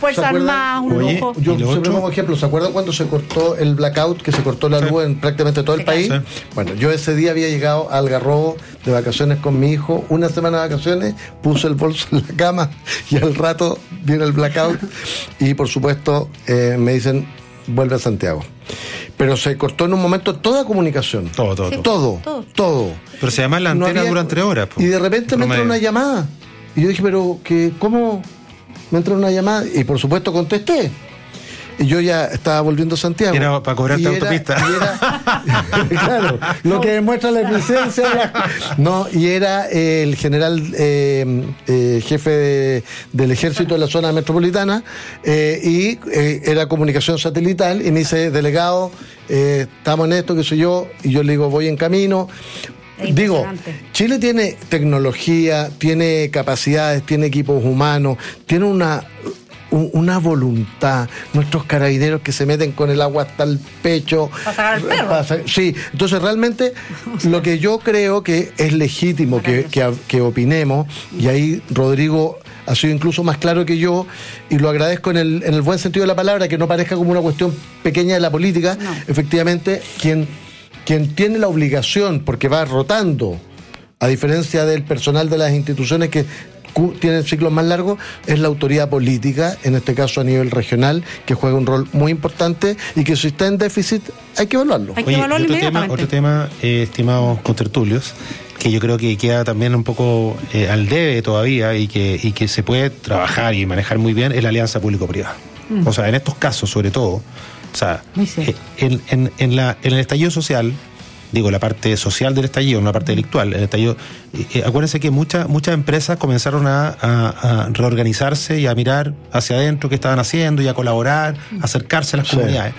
Fuerza Armada, un lujo. Yo siempre pongo ejemplo, ¿se acuerdan cuando se cortó el blackout, que se cortó la luz en prácticamente todo el país? Sí. Bueno, yo ese día había llegado al Algarrobo de vacaciones con mi hijo, una semana de vacaciones, puse el bolso en la cama y al rato viene el blackout y por supuesto me dicen, vuelve a Santiago. Pero se cortó en un momento toda comunicación. Todo. Pero se llama la antena duran 3 horas. Y de repente me entra una llamada. Y yo dije, pero ¿cómo? Me entró una llamada y por supuesto contesté. Y yo ya estaba volviendo a Santiago. Era para cobrarte autopista. Claro, lo que demuestra la eficiencia. Y era el general jefe del ejército de la zona metropolitana y era comunicación satelital y me dice, delegado, estamos en esto, qué sé yo, y yo le digo, voy en camino. Digo, Chile tiene tecnología, tiene capacidades, tiene equipos humanos, tiene una voluntad, nuestros carabineros que se meten con el agua hasta el pecho. Para sacar el perro. Sí, entonces realmente lo que yo creo que es legítimo que opinemos, y ahí Rodrigo ha sido incluso más claro que yo, y lo agradezco en el buen sentido de la palabra, que no parezca como una cuestión pequeña de la política. No. Efectivamente, quien tiene la obligación, porque va rotando, a diferencia del personal de las instituciones que tienen ciclos más largos, es la autoridad política, en este caso a nivel regional, que juega un rol muy importante y que si está en déficit hay que evaluarlo. Hay que evaluarlo inmediatamente. Otro tema, estimados contertulios, que yo creo que queda también un poco al debe todavía y que se puede trabajar y manejar muy bien, es la alianza público-privada. O sea, en estos casos sobre todo, o sea, en el estallido social, digo, la parte social del estallido, no la parte delictual, el estallido, acuérdense que muchas empresas comenzaron a reorganizarse y a mirar hacia adentro qué estaban haciendo y a colaborar, a acercarse a las comunidades.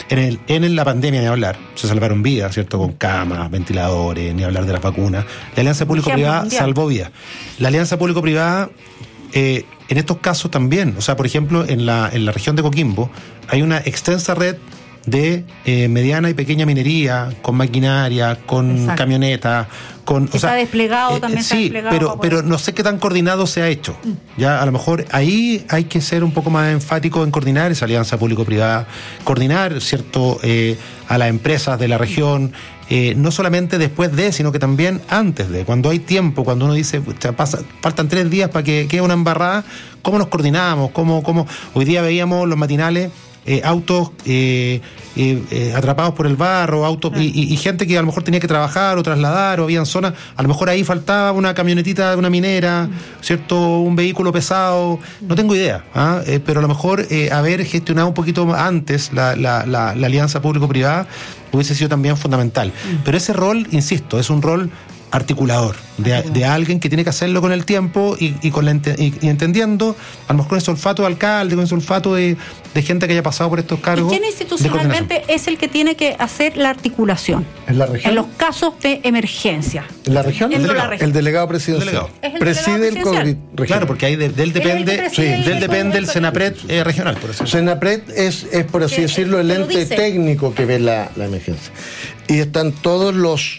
En la pandemia, ni hablar, se salvaron vidas, ¿cierto? Con camas, ventiladores, ni hablar de las vacunas. La alianza público-privada salvó vidas. La alianza público-privada, en estos casos también, o sea, por ejemplo, en la región de Coquimbo, hay una extensa red de mediana y pequeña minería, con maquinaria, con camionetas, está desplegado también. Sí, pero no sé qué tan coordinado se ha hecho. Ya a lo mejor ahí hay que ser un poco más enfático en coordinar esa alianza público-privada, coordinar, ¿cierto?, a las empresas de la región, no solamente después de, sino que también antes de, cuando hay tiempo, cuando uno dice, faltan 3 días para que quede una embarrada, ¿cómo nos coordinamos? ¿Cómo? Hoy día veíamos los matinales, autos atrapados por el barro, y gente que a lo mejor tenía que trabajar o trasladar, o habían zonas, a lo mejor ahí faltaba una camionetita de una minera, ¿cierto?, un vehículo pesado, no tengo idea, pero a lo mejor haber gestionado un poquito antes la alianza público-privada hubiese sido también fundamental. Pero ese rol, insisto, es un rol articulador de alguien que tiene que hacerlo con el tiempo y entendiendo, a lo mejor con ese olfato de alcalde, con ese olfato de gente que haya pasado por estos cargos. ¿Y quién institucionalmente es el que tiene que hacer la articulación? ¿En la región? En los casos de emergencia. ¿En la región? El delegado presidencial. Preside el COVID. Claro, porque ahí de él depende el Senapred regional, por eso. Senapred es por así decirlo, el ente técnico que ve la emergencia. Y están todos los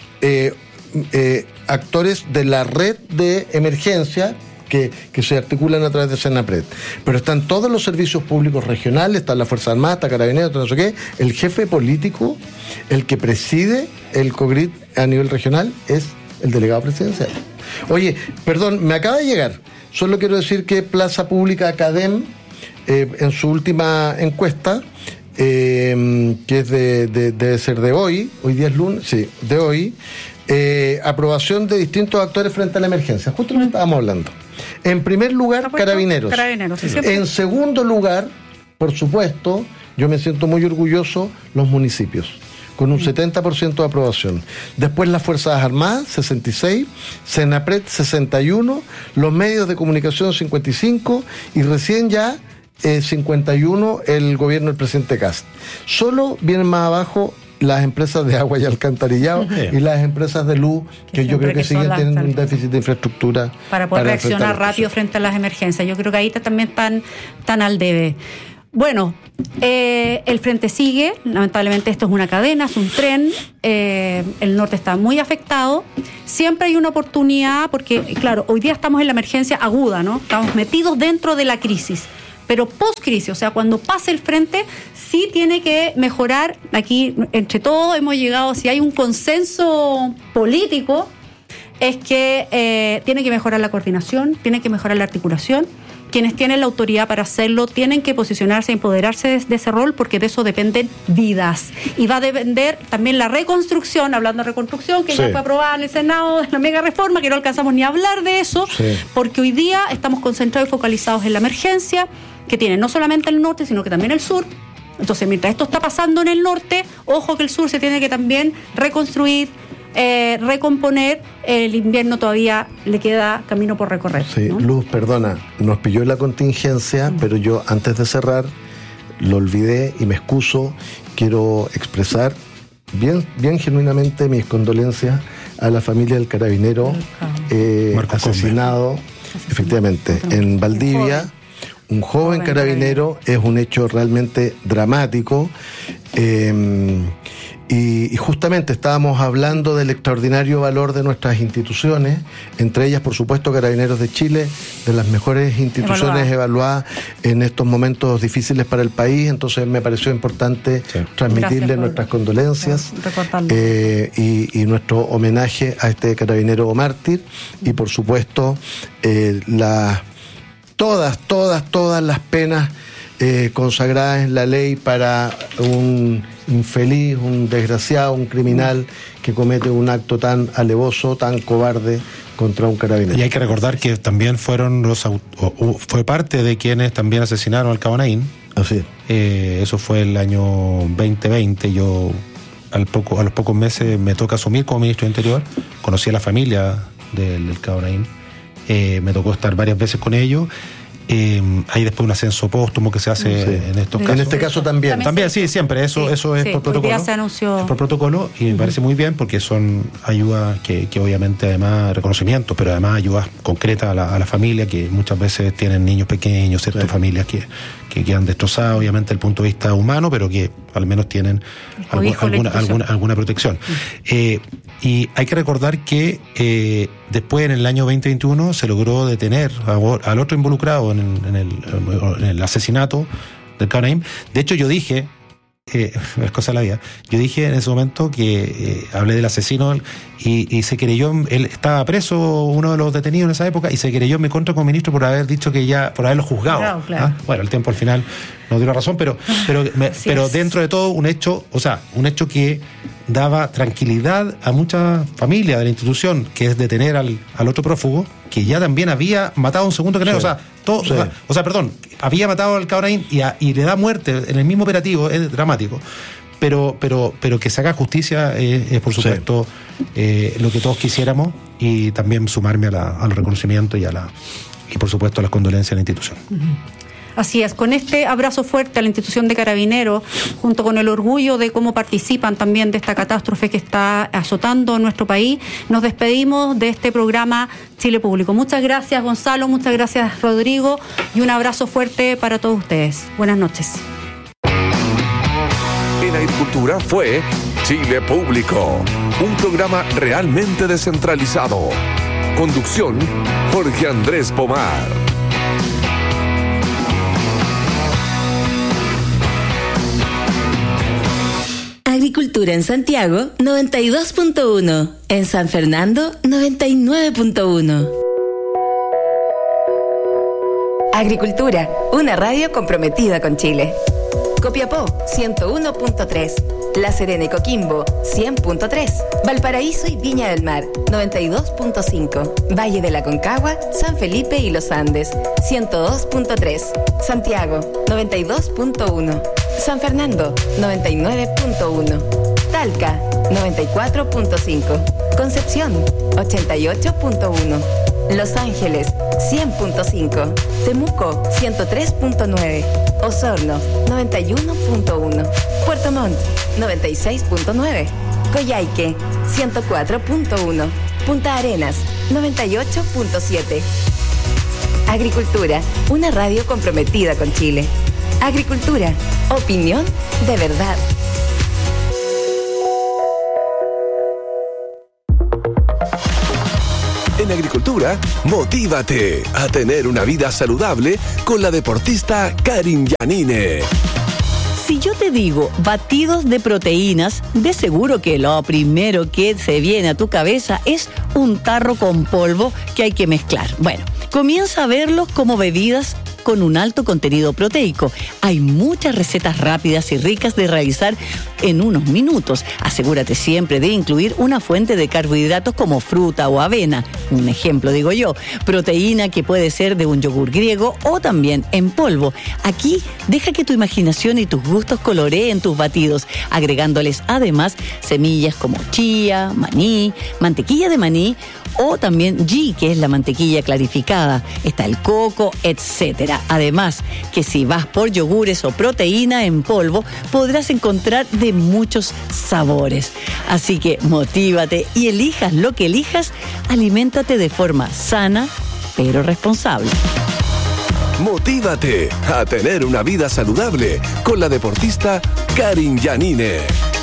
actores de la red de emergencia que se articulan a través de Senapred. Pero están todos los servicios públicos regionales, está la Fuerza Armada, está Carabineros, no sé qué. El jefe político, el que preside el COGRID a nivel regional, es el delegado presidencial. Oye, perdón, me acaba de llegar. Solo quiero decir que Plaza Pública Academ, en su última encuesta, que es debe ser de hoy día es lunes, sí, de hoy, aprobación de distintos actores frente a la emergencia, justo lo que estábamos hablando. En primer lugar, Carabineros. Sí, en segundo lugar, por supuesto, yo me siento muy orgulloso, los municipios, con un 70% de aprobación. Después las Fuerzas Armadas, 66, Senapred, 61, los medios de comunicación, 55, y recién ya 51 el gobierno del presidente Kast. Solo vienen más abajo las empresas de agua y alcantarillado y las empresas de luz, que yo creo que siguen teniendo un déficit de infraestructura para poder reaccionar rápido frente a las emergencias. Yo creo que ahí también están al debe. Bueno, el frente sigue, lamentablemente esto es una cadena, es un tren, el norte está muy afectado, siempre hay una oportunidad, porque claro, hoy día estamos en la emergencia aguda, ¿no? Estamos metidos dentro de la crisis, pero post-crisis, o sea, cuando pase el frente, sí tiene que mejorar. Aquí, entre todos, hemos llegado, si hay un consenso político, es que tiene que mejorar la coordinación, tiene que mejorar la articulación. Quienes tienen la autoridad para hacerlo tienen que posicionarse, empoderarse de ese rol, porque de eso dependen vidas. Y va a depender también la reconstrucción, hablando de reconstrucción, que ya fue aprobada en el Senado, de la mega reforma, que no alcanzamos ni a hablar de eso, porque hoy día estamos concentrados y focalizados en la emergencia, que tiene no solamente el norte, sino que también el sur. Entonces, mientras esto está pasando en el norte, ojo que el sur se tiene que también reconstruir, recomponer. El invierno todavía le queda camino por recorrer. Sí, ¿no? Luz, perdona, nos pilló la contingencia, pero yo antes de cerrar lo olvidé y me excuso. Quiero expresar bien genuinamente mis condolencias a la familia del carabinero asesinado, efectivamente, en Valdivia. Un joven carabinero. Es un hecho realmente dramático. Y justamente estábamos hablando del extraordinario valor de nuestras instituciones, entre ellas, por supuesto, Carabineros de Chile, de las mejores instituciones evaluadas en estos momentos difíciles para el país. Entonces me pareció importante transmitirle nuestras condolencias y nuestro homenaje a este carabinero mártir, y por supuesto todas las penas consagradas en la ley para un infeliz, un desgraciado, un criminal que comete un acto tan alevoso, tan cobarde contra un carabinero. Y hay que recordar que también fue parte de quienes también asesinaron al Cabo Naín. Así es. Eso fue el año 2020. Yo a los pocos meses me toca asumir como ministro de Interior. Conocí a la familia del Cabo Naín. Me tocó estar varias veces con ellos. Hay después un ascenso póstumo que se hace en estos casos. En este caso también. También, sí, siempre. Eso es por protocolo. Se anunció. Es por protocolo, y me parece muy bien, porque son ayudas que obviamente, además, reconocimiento, pero además ayudas concretas a la familia, que muchas veces tienen niños pequeños, ciertas familias que quedan destrozadas, obviamente, desde el punto de vista humano, pero que al menos tienen alguna protección. Y hay que recordar que después, en el año 2021, se logró detener al otro involucrado en el asesinato del Cabo Naín. De hecho, yo dije, es cosa de la vida, yo dije en ese momento que hablé del asesino, y se querelló, él estaba preso, uno de los detenidos en esa época, y se querelló en mi contra como ministro por haber dicho por haberlo juzgado. Claro. Bueno, el tiempo al final nos dio la razón, pero dentro de todo un hecho que daba tranquilidad a muchas familias de la institución, que es detener al otro prófugo, que ya también había matado a un segundo carabinero. Había matado al Cabo Naín y le da muerte en el mismo operativo. Es dramático. Pero que se haga justicia es por supuesto lo que todos quisiéramos, y también sumarme al reconocimiento y por supuesto a las condolencias a la institución. Así es, con este abrazo fuerte a la institución de Carabineros, junto con el orgullo de cómo participan también de esta catástrofe que está azotando nuestro país, nos despedimos de este programa Chile Público. Muchas gracias, Gonzalo, muchas gracias, Rodrigo, y un abrazo fuerte para todos ustedes. Buenas noches. En Agricultura fue Chile Público, un programa realmente descentralizado. Conducción, Jorge Andrés Pomar. Agricultura en Santiago, 92.1. En San Fernando, 99.1. Agricultura, una radio comprometida con Chile. Copiapó, 101.3. La Serena y Coquimbo, 100.3. Valparaíso y Viña del Mar, 92.5. Valle de la Concagua, San Felipe y Los Andes, 102.3. Santiago, 92.1. San Fernando, 99.1. Talca, 94.5. Concepción, 88.1. Los Ángeles, 100.5. Temuco, 103.9. Osorno, 91.1. Puerto Montt, 96.9. Coyhaique, 104.1. Punta Arenas, 98.7. Agricultura, una radio comprometida con Chile. Agricultura, opinión de verdad. En agricultura, motívate a tener una vida saludable con la deportista Karin Yanine. Si yo te digo batidos de proteínas, de seguro que lo primero que se viene a tu cabeza es un tarro con polvo que hay que mezclar. Bueno, comienza a verlos como bebidas con un alto contenido proteico. Hay muchas recetas rápidas y ricas de realizar en unos minutos. Asegúrate siempre de incluir una fuente de carbohidratos como fruta o avena. Un ejemplo, digo yo. Proteína que puede ser de un yogur griego o también en polvo. Aquí, deja que tu imaginación y tus gustos coloreen tus batidos, agregándoles además semillas como chía, maní, mantequilla de maní o también ghee, que es la mantequilla clarificada. Está el coco, etcétera. Además, que si vas por yogures o proteína en polvo, podrás encontrar de muchos sabores. Así que motívate y elijas lo que elijas, aliméntate de forma sana, pero responsable. Motívate a tener una vida saludable con la deportista Karin Yanine.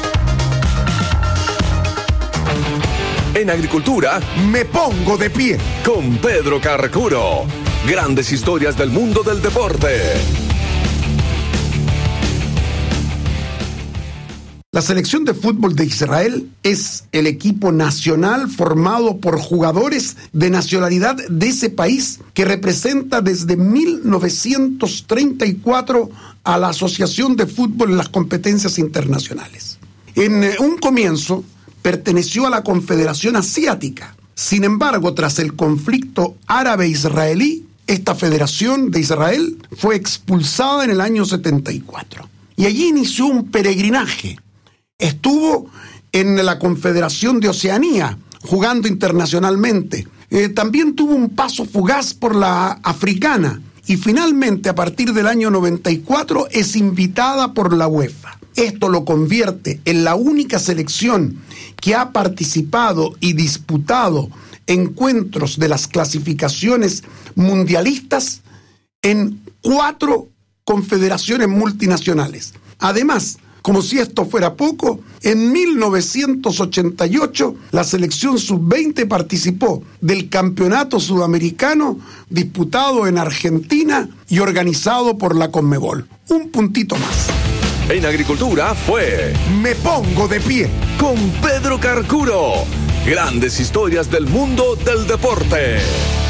En agricultura, Me pongo de pie. con Pedro Carcuro. Grandes historias del mundo del deporte. La selección de fútbol de Israel es el equipo nacional formado por jugadores de nacionalidad de ese país que representa desde 1934 a la Asociación de Fútbol en las competencias internacionales. En un comienzo perteneció a la Confederación Asiática. Sin embargo, tras el conflicto árabe-israelí, esta federación de Israel fue expulsada en el año 74. Y allí inició un peregrinaje. Estuvo en la Confederación de Oceanía, jugando internacionalmente. También tuvo un paso fugaz por la africana. Y finalmente, a partir del año 94, es invitada por la UEFA. Esto lo convierte en la única selección que ha participado y disputado encuentros de las clasificaciones mundialistas en 4 confederaciones multinacionales. Además, como si esto fuera poco, en 1988 la selección sub-20 participó del campeonato sudamericano disputado en Argentina y organizado por la Conmebol. Un puntito más. En agricultura fue Me pongo de pie. con Pedro Carcuro. Grandes historias del mundo del deporte.